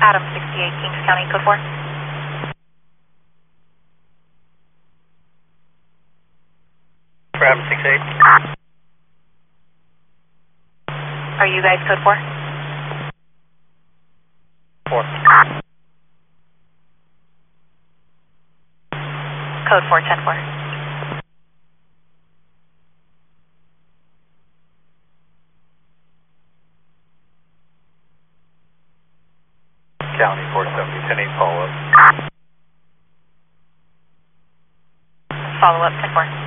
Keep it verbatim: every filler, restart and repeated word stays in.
Adam sixty-eight, Kings County, code four. Adam sixty-eight. Are you guys code four? four. Code four ten four. County four seventy, ten eight follow up. Follow up ten four.